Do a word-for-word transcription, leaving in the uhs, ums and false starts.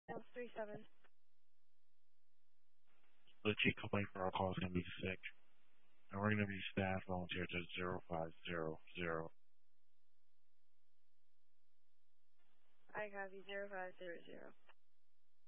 House three seven. The chief complaint for our call is going to be sick, and we're going to be staff volunteer to zero five zero zero. I copy zero five zero zero.